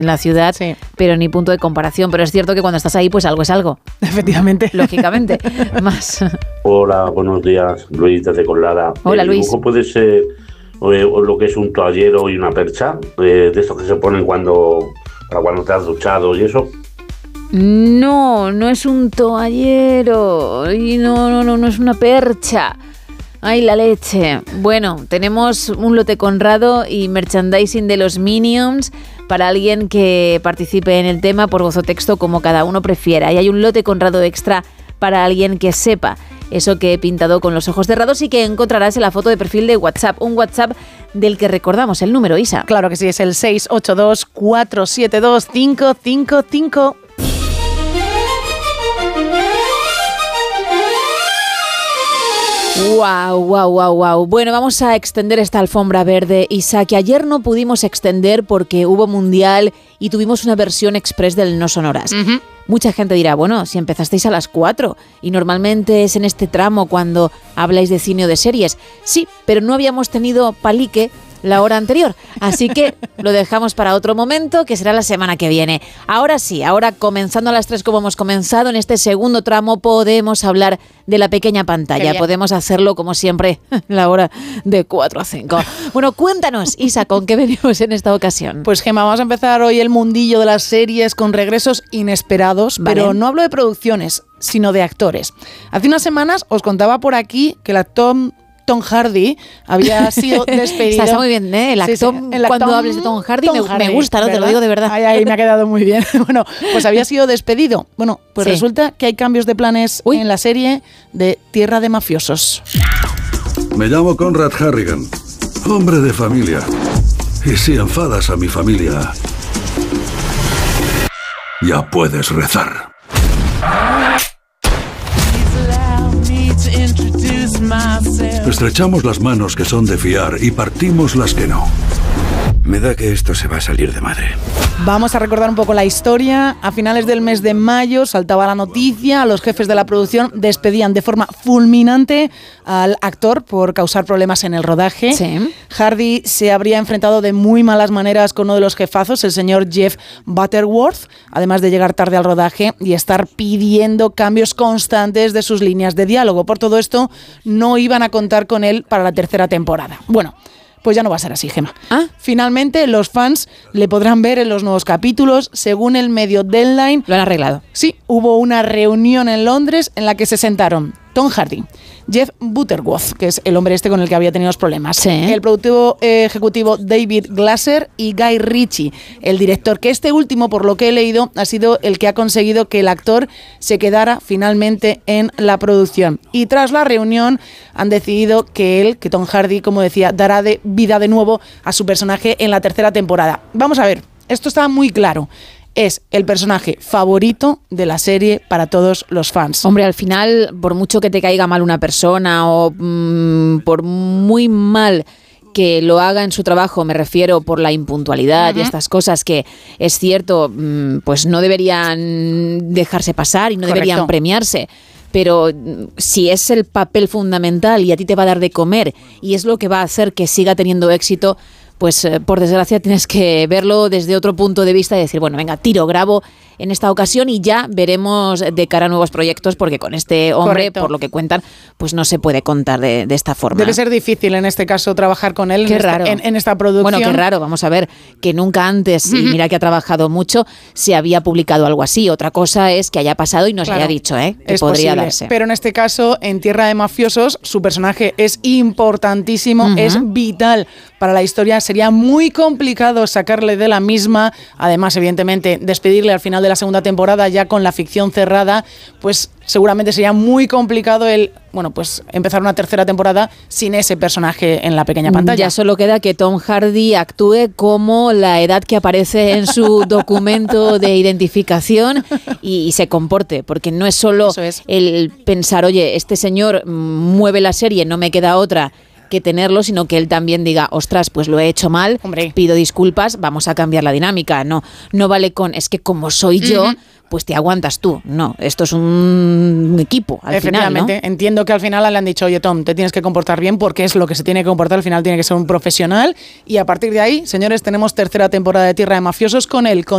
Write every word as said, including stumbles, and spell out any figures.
en la ciudad, sí. pero ni punto de comparación. Pero es cierto que cuando estás ahí, pues algo es algo. Efectivamente. Lógicamente. Más. Hola, buenos días, Luis desde Colada. Hola, ¿El Luis. dibujo puede ser eh, lo que es un toallero y una percha? Eh, de estos que se ponen cuando para cuando te has duchado y eso. No, no es un toallero. Y no, no, no, no es una percha. ¡Ay, la leche! Bueno, tenemos un lote Conrado y merchandising de los Minions para alguien que participe en el tema por voz o texto, como cada uno prefiera. Y hay un lote Conrado extra para alguien que sepa eso que he pintado con los ojos cerrados y que encontrarás en la foto de perfil de WhatsApp. Un WhatsApp del que recordamos el número, Isa. Claro que sí, es el seis ocho dos, cuatro siete dos, cinco cinco cinco. Wow, wow, wow, wow. Bueno, vamos a extender esta alfombra verde, Isa, que ayer no pudimos extender porque hubo mundial y tuvimos una versión express del No Sonoras. Uh-huh. Mucha gente dirá, bueno, si empezasteis a las cuatro y normalmente es en este tramo cuando habláis de cine o de series. Sí, pero no habíamos tenido palique la hora anterior, así que lo dejamos para otro momento, que será la semana que viene. Ahora sí, ahora comenzando a las tres como hemos comenzado, en este segundo tramo podemos hablar de la pequeña pantalla, podemos hacerlo como siempre la hora de cuatro a cinco. Bueno, cuéntanos, Isa, ¿con qué venimos en esta ocasión? Pues Gemma, vamos a empezar hoy el mundillo de las series con regresos inesperados, ¿vale? Pero no hablo de producciones, sino de actores. Hace unas semanas os contaba por aquí que el actor Tom Hardy había sido despedido. Está muy bien, ¿eh? El actor, sí, sí. El cuando actor, hables de Tom Hardy, Tom me, Hardy me gusta, ¿no? ¿Verdad? Te lo digo de verdad. Ay, ay, me ha quedado muy bien. Bueno, pues había sido despedido. Bueno, pues sí. Resulta que hay cambios de planes Uy. en la serie de Tierra de Mafiosos. Me llamo Conrad Harrigan, hombre de familia. Y si enfadas a mi familia, ya puedes rezar. Estrechamos las manos que son de fiar y partimos las que no. Me da que esto se va a salir de madre. Vamos a recordar un poco la historia. A finales del mes de mayo saltaba la noticia, los jefes de la producción despedían de forma fulminante al actor por causar problemas en el rodaje. Sí. Hardy se habría enfrentado de muy malas maneras con uno de los jefazos, el señor Jeff Butterworth, además de llegar tarde al rodaje y estar pidiendo cambios constantes de sus líneas de diálogo. Por todo esto, no iban a contar con él para la tercera temporada. Bueno, pues ya no va a ser así, Gemma. ¿Ah? Finalmente, los fans le podrán ver en los nuevos capítulos. Según el medio Deadline, lo han arreglado. Sí, hubo una reunión en Londres en la que se sentaron Tom Hardy, Jeff Butterworth, que es el hombre este con el que había tenido los problemas, sí. el productivo eh, ejecutivo David Glasser y Guy Ritchie, el director, que este último, por lo que he leído, ha sido el que ha conseguido que el actor se quedara finalmente en la producción. Y tras la reunión han decidido que él, que Tom Hardy, como decía, dará de vida de nuevo a su personaje en la tercera temporada. Vamos a ver, esto está muy claro. Es el personaje favorito de la serie para todos los fans. Hombre, al final, por mucho que te caiga mal una persona o mmm, por muy mal que lo haga en su trabajo, me refiero por la impuntualidad uh-huh. y estas cosas que es cierto, pues no deberían dejarse pasar y no Correcto. deberían premiarse. Pero si es el papel fundamental y a ti te va a dar de comer y es lo que va a hacer que siga teniendo éxito, pues eh, por desgracia tienes que verlo desde otro punto de vista y decir, bueno, venga, tiro, grabo en esta ocasión y ya veremos de cara a nuevos proyectos, porque con este hombre, Correcto. por lo que cuentan, pues no se puede contar de, de esta forma. Debe ser difícil en este caso trabajar con él qué en, raro. Esta, en, en esta producción. Bueno, qué raro, vamos a ver, que nunca antes, uh-huh. y mira que ha trabajado mucho, se había publicado algo así. Otra cosa es que haya pasado y nos claro, haya dicho, ¿eh? Que es podría posible, darse. Pero en este caso, en Tierra de Mafiosos, su personaje es importantísimo, uh-huh. es vital para la historia. Sería muy complicado sacarle de la misma. Además, evidentemente, despedirle al final de la segunda temporada ya con la ficción cerrada, pues seguramente sería muy complicado el, bueno, pues empezar una tercera temporada sin ese personaje en la pequeña pantalla. Ya solo queda que Tom Hardy actúe como la edad que aparece en su documento de identificación y, y se comporte, porque no es solo es. el pensar, oye, este señor mueve la serie, no me queda otra que tenerlo, sino que él también diga, ostras, pues lo he hecho mal, Hombre. pido disculpas, vamos a cambiar la dinámica. No, no vale con, es que como soy yo, uh-huh. pues te aguantas tú. No, esto es un equipo al Efectivamente, final, ¿no? Entiendo que al final le han dicho, oye Tom, te tienes que comportar bien porque es lo que se tiene que comportar, al final tiene que ser un profesional y a partir de ahí, señores, tenemos tercera temporada de Tierra de Mafiosos con él. Con